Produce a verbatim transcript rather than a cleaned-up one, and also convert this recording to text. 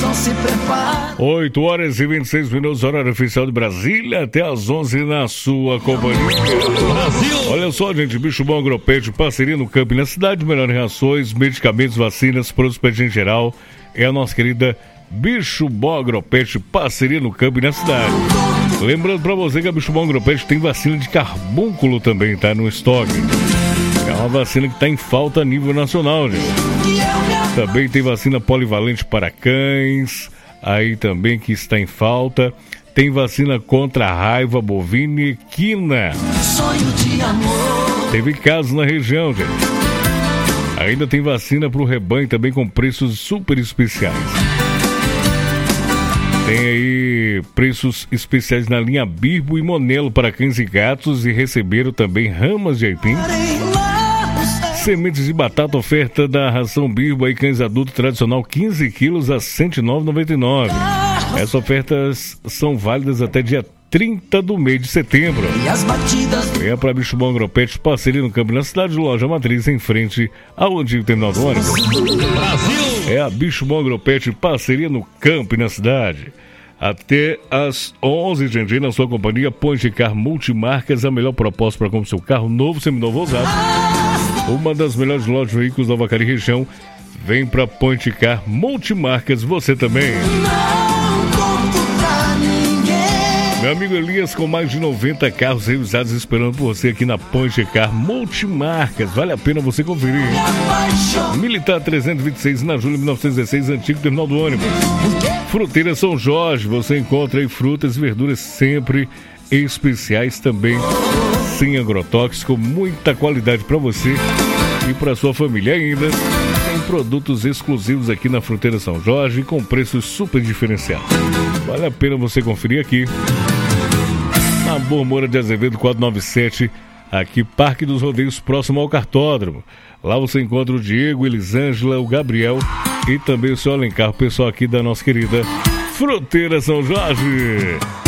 coração se prepara. oito horas e vinte e seis minutos, horário oficial de Brasília, até às onze na sua companhia. Brasil! Olha só, gente, Bicho Bom Agropet, parceria no campo e na cidade, melhores rações, medicamentos, vacinas, produtos para gente geral. É a nossa querida Bicho Bom Agropet, parceria no campo e na cidade. Lembrando pra você que a Bicho Bom Agropet tem vacina de carbúnculo também, tá no estoque. É uma vacina que tá em falta a nível nacional, gente. Também tem vacina polivalente para cães, aí também que está em falta. Tem vacina contra a raiva bovina e equina. Sonho de amor. Teve casos na região, gente. Ainda tem vacina para o rebanho também com preços super especiais. Tem aí preços especiais na linha Birbo e Monelo para cães e gatos e receberam também ramas de aipim. Sementes de batata, oferta da ração Birbo aí, cães adultos tradicional, quinze quilos a cento e nove reais e noventa e nove centavos. Essas ofertas são válidas até dia trinta do mês de setembro. Venha para Bicho Bom Agropet, parceria no campo na cidade, loja matriz em frente ao antigo terminal do ônibus. Brasil! É a Bicho Bom Agropet, parceria no campo e na cidade. Até às onze, gente, na sua companhia, Ponte Car Multimarcas, a melhor proposta para comprar seu carro novo, seminovo ou usado. Uma das melhores lojas de veículos da Vacaria região. Vem para Ponte Car Multimarcas, você também. Meu amigo Elias, com mais de noventa carros revisados esperando por você aqui na Ponte Car Multimarcas. Vale a pena você conferir. Militar trezentos e vinte e seis, na Júlia mil novecentos e dezesseis, antigo terminal do ônibus. Fruteira São Jorge, você encontra aí frutas e verduras sempre especiais também, sem agrotóxico, muita qualidade para você e para sua família ainda. Tem produtos exclusivos aqui na Fruteira São Jorge com preços super diferenciados. Vale a pena você conferir aqui. Na Boa Moura de Azevedo quatrocentos e noventa e sete, aqui Parque dos Rodeios, próximo ao Cartódromo. Lá você encontra o Diego, Elisângela, o Gabriel e também o seu Alencar, o pessoal aqui da nossa querida Fruteira São Jorge.